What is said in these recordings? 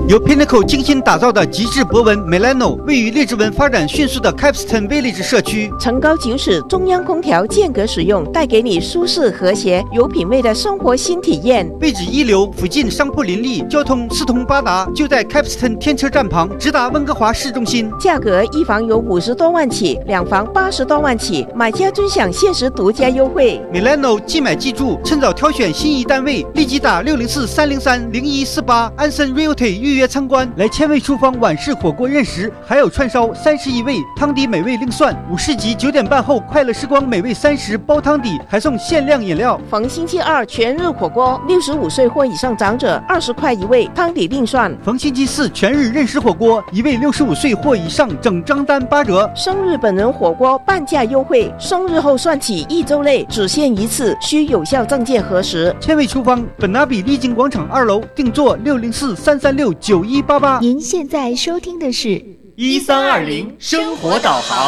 由 Pinnacle 精心打造的极致博文 Milano 位于列治文发展迅速的 Capstan Village 社区， 层高9尺，中央空调间隔使用，带给你舒适和谐、有品味的生活新体验。 位置一流，附近商铺林立，交通四通八达，就在 Capstan 天车站旁，直达温哥华市中心。 价格一房有50多万起，2房80多万起，买家尊享限时独家优惠。 Milano 即买即住，趁早挑选心仪单位，立即打604-303-0148安森 Realty 预约参观。来千味厨房晚市火锅认识，还有串烧31味，汤底美味另算。午市及9点半后快乐时光美味30包汤底，还送限量饮料。 逢星期二全日火锅，65岁或以上长者20块一位，汤底另算。 逢星期四全日认识火锅，一位65岁或以上整张单8折。 生日本人火锅半价优惠，生日后算起1周内只限一次，需有效证件核实。 千味厨房本拿比丽景广场2楼，订座604-336-9188。 您现在收听的是 1320生活导航。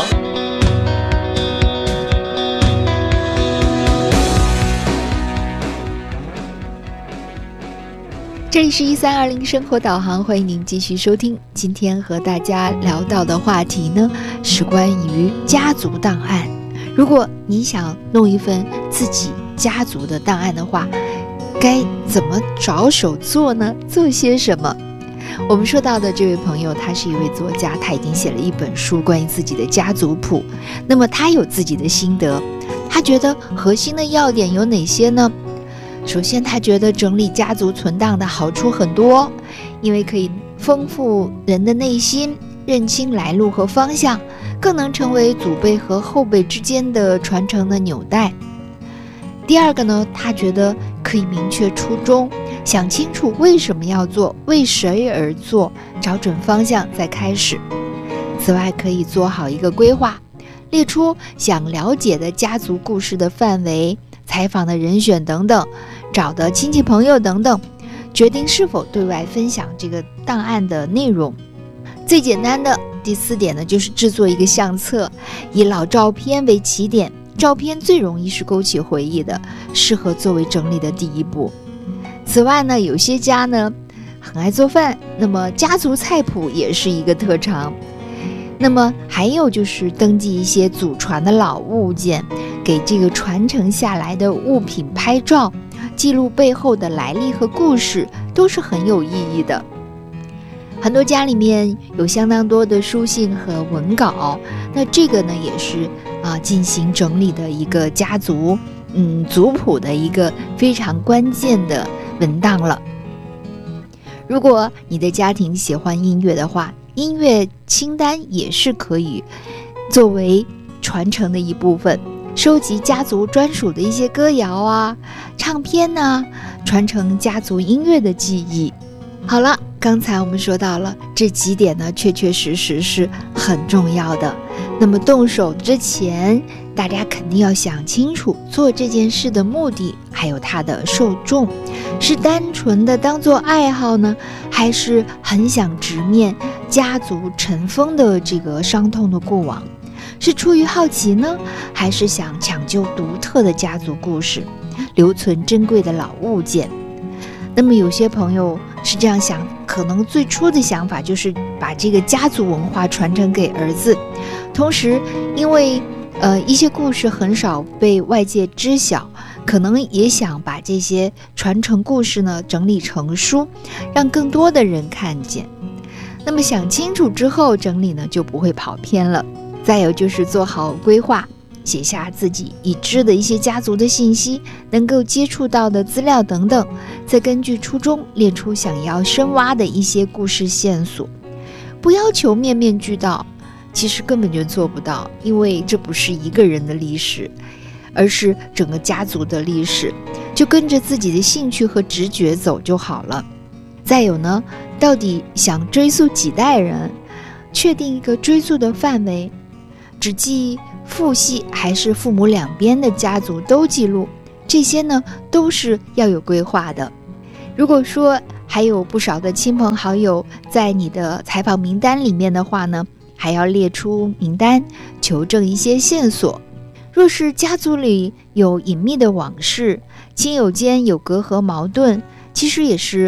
这里是1320生活导航，欢迎您继续收听。今天和大家聊到的话题呢，是关于家族档案。如果你想弄一份自己家族的档案的话，该怎么着手做呢？做些什么？我们说到的这位朋友，他是一位作家，他已经写了一本书关于自己的家族谱。那么他有自己的心得，他觉得核心的要点有哪些呢？首先，他觉得整理家族存档的好处很多，因为可以丰富人的内心，认清来路和方向，更能成为祖辈和后辈之间的传承的纽带。第二个呢，他觉得可以明确初衷，想清楚为什么要做，为谁而做，找准方向再开始。此外，可以做好一个规划，列出想了解的家族故事的范围、采访的人选等等，找的亲戚朋友等等，决定是否对外分享这个档案的内容。最简单的第4点呢，就是制作一个相册，以老照片为起点，照片最容易是勾起回忆的，适合作为整理的第一步。此外呢，有些家呢很爱做饭，那么家族菜谱也是一个特长。那么还有就是登记一些祖传的老物件，给这个传承下来的物品拍照，记录背后的来历和故事，都是很有意义的。很多家里面有相当多的书信和文稿，那这个呢也是进行整理的一个家族族谱的一个非常关键的文档了。如果你的家庭喜欢音乐的话，音乐清单也是可以作为传承的一部分，收集家族专属的一些歌谣唱片传承家族音乐的记忆。好了，刚才我们说到了这几点呢，确确实实是很重要的。那么动手之前，大家肯定要想清楚做这件事的目的，还有它的受众，是单纯的当做爱好呢，还是很想直面家族尘封的这个伤痛的过往？是出于好奇呢，还是想抢救独特的家族故事，留存珍贵的老物件？那么有些朋友是这样想，可能最初的想法就是把这个家族文化传承给儿子，同时因为一些故事很少被外界知晓，可能也想把这些传承故事呢整理成书，让更多的人看见。那么想清楚之后整理呢，就不会跑偏了。再有就是做好规划，写下自己已知的一些家族的信息，能够接触到的资料等等，再根据初衷列出想要深挖的一些故事线索。不要求面面俱到，其实根本就做不到，因为这不是一个人的历史，而是整个家族的历史，就跟着自己的兴趣和直觉走就好了。再有呢，到底想追溯几代人，确定一个追溯的范围，只记父系还是父母两边的家族都记录，这些呢都是要有规划的。如果说还有不少的亲朋好友在你的采访名单里面的话呢，还要列出名单，求证一些线索。若是家族里有隐秘的往事，亲友间有隔阂矛盾，其实也是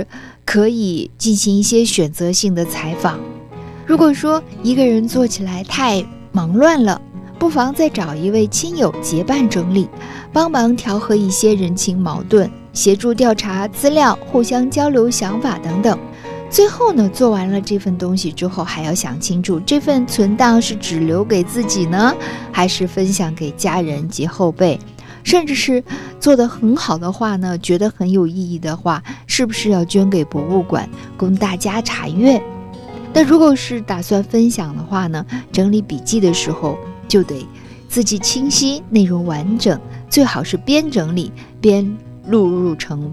可以进行一些选择性的采访。如果说一个人做起来太忙乱了，不妨再找一位亲友结伴整理，帮忙调和一些人情矛盾，协助调查资料，互相交流想法等等。最后呢，做完了这份东西之后，还要想清楚这份存档是只留给自己呢，还是分享给家人及后辈，甚至是做得很好的话呢，觉得很有意义的话，是不是要捐给博物馆供大家查阅。那如果是打算分享的话呢，整理笔记的时候就得字迹清晰，内容完整，最好是边整理边录入成